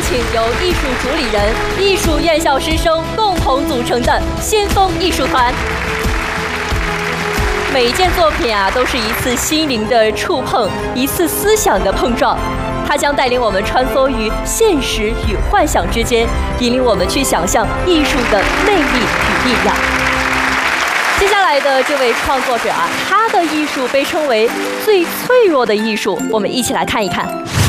请由艺术主理人、艺术院校师生共同组成的先锋艺术团。每一件作品都是一次心灵的触碰，一次思想的碰撞。它将带领我们穿梭于现实与幻想之间，引领我们去想象艺术的魅力与力量。接下来的这位创作者他的艺术被称为最脆弱的艺术，我们一起来看一看。